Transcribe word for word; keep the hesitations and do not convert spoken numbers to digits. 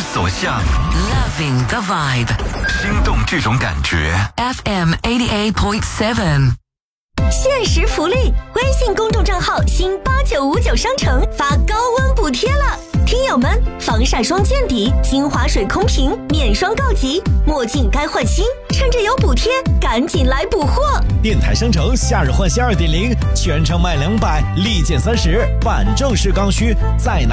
所向 Loving the vibe， 心动这种感觉。 F M eighty-eight point seven。 限时福利，微信公众账号新八九五九商城发高温补贴了，听友们，防晒霜见底，精华水空瓶，面霜告急，墨镜该换新，趁着有补贴，赶紧来补货！ 电台商城夏日换新 二点零， 全场卖两百，立减三十，办正式刚需，再拿